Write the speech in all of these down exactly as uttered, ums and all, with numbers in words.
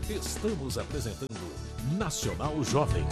Estamos apresentando Nacional Jovem.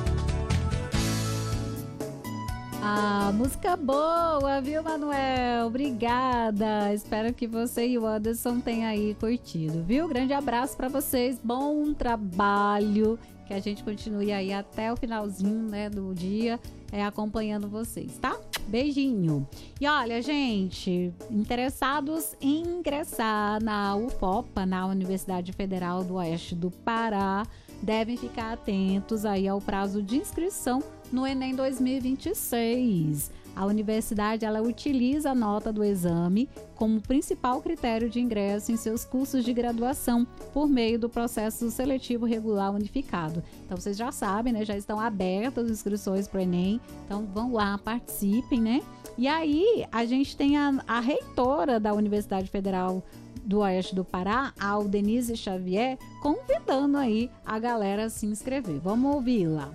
Ah, música boa, viu, Manuel? Obrigada. Espero que você e o Anderson tenham aí curtido, viu? Grande abraço para vocês. Bom trabalho. Que a gente continue aí até o finalzinho, né, do dia, é, acompanhando vocês, tá? Beijinho. E olha, gente, interessados em ingressar na U F O P A, na Universidade Federal do Oeste do Pará, devem ficar atentos aí ao prazo de inscrição no Enem dois mil e vinte e seis. A universidade, ela utiliza a nota do exame como principal critério de ingresso em seus cursos de graduação por meio do processo seletivo regular unificado. Então, vocês já sabem, né? Já estão abertas as inscrições para o Enem. Então, vão lá, participem, né? E aí, a gente tem a, a reitora da Universidade Federal do Oeste do Pará, a Aldenise Xavier, convidando aí a galera a se inscrever. Vamos ouvi-la.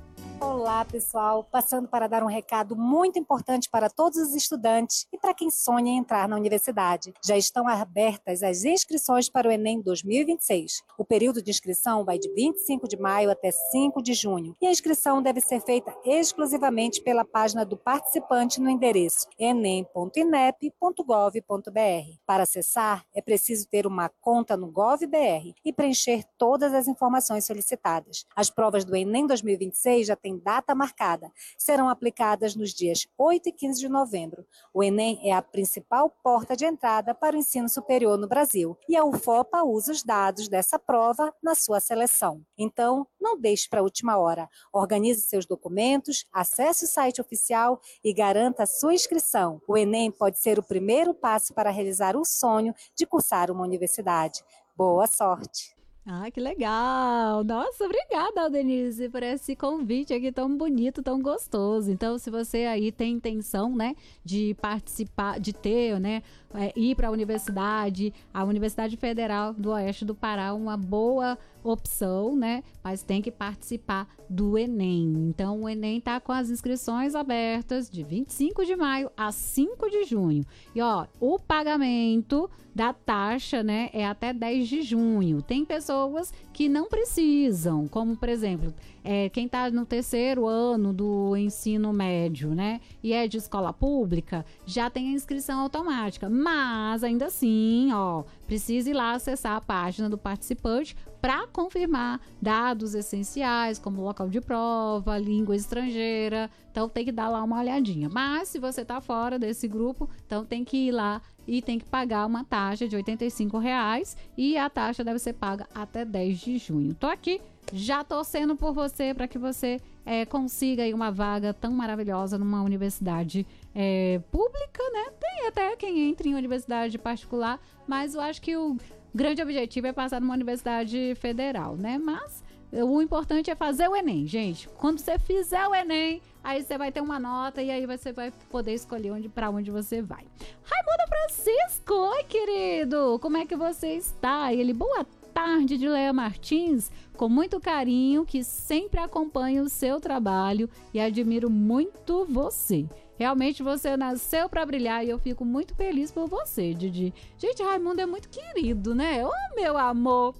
Olá, pessoal! Passando para dar um recado muito importante para todos os estudantes e para quem sonha em entrar na universidade. Já estão abertas as inscrições para o Enem dois mil e vinte e seis. O período de inscrição vai de vinte e cinco de maio até cinco de junho e a inscrição deve ser feita exclusivamente pela página do participante no endereço enem ponto inep ponto gov ponto br. Para acessar, é preciso ter uma conta no GovBR e preencher todas as informações solicitadas. As provas do Enem dois mil e vinte e seis já têm data marcada. Serão aplicadas nos dias oito e quinze de novembro. O Enem é a principal porta de entrada para o ensino superior no Brasil e a U F O P A usa os dados dessa prova na sua seleção. Então, não deixe para a última hora. Organize seus documentos, acesse o site oficial e garanta a sua inscrição. O Enem pode ser o primeiro passo para realizar o sonho de cursar uma universidade. Boa sorte! Ah, que legal! Nossa, obrigada, Denise, por esse convite aqui tão bonito, tão gostoso. Então, se você aí tem intenção, né, de participar, de ter, né, é, ir para a universidade, a Universidade Federal do Oeste do Pará é uma boa opção, né, mas tem que participar do Enem. Então, o Enem tá com as inscrições abertas de vinte e cinco de maio a cinco de junho. E, ó, o pagamento da taxa, né, é até dez de junho. Tem pessoas que não precisam, como, por exemplo, é, quem está no terceiro ano do ensino médio, né, e é de escola pública, já tem a inscrição automática. Mas, ainda assim, ó, precisa ir lá acessar a página do participante para confirmar dados essenciais, como local de prova, língua estrangeira. Então, tem que dar lá uma olhadinha. Mas, se você está fora desse grupo, então tem que ir lá e tem que pagar uma taxa de oitenta e cinco reais e a taxa deve ser paga até dez de junho. Tô aqui já torcendo por você para que você é, consiga aí uma vaga tão maravilhosa numa universidade é, pública, né? Tem até quem entra em universidade particular, mas eu acho que o grande objetivo é passar numa universidade federal, né? Mas o importante é fazer o Enem, gente. Quando você fizer o Enem, aí você vai ter uma nota e aí você vai poder escolher onde, para onde você vai. Raimundo Francisco, oi, querido! Como é que você está? Ele, boa tarde, de Leia Martins, com muito carinho, que sempre acompanha o seu trabalho e admiro muito você. Realmente você nasceu para brilhar e eu fico muito feliz por você, Didi. Gente, Raimundo é muito querido, né? Ô, meu amor!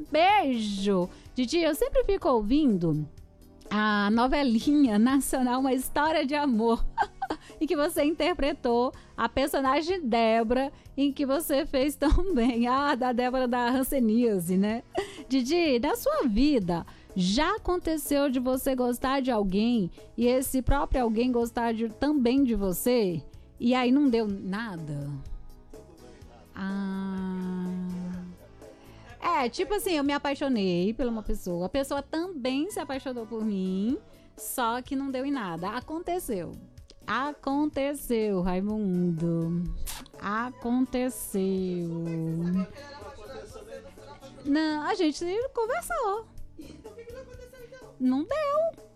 Beijo! Didi, eu sempre fico ouvindo a novelinha nacional Uma História de Amor, em que você interpretou a personagem Débora, em que você fez tão bem, a da Débora da Hanseníase, né? Didi, na sua vida, já aconteceu de você gostar de alguém e esse próprio alguém gostar de, também de você? E aí não deu nada? Ah... É, tipo assim, eu me apaixonei por uma pessoa, a pessoa também se apaixonou por mim, só que não deu em nada. Aconteceu. Aconteceu, Raimundo. Aconteceu. Não, a gente conversou. Não deu.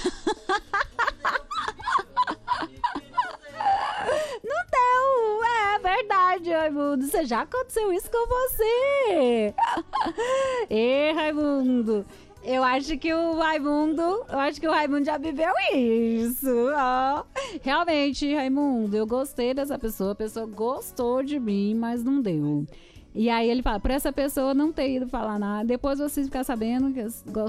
Não deu, é verdade, Raimundo. Você já aconteceu isso com você. Ê, Raimundo, eu acho que o Raimundo, eu acho que o Raimundo já viveu isso, ó. Realmente, Raimundo, eu gostei dessa pessoa, a pessoa gostou de mim, mas não deu. E aí ele fala, pra essa pessoa não ter ido falar nada, depois vocês ficar sabendo que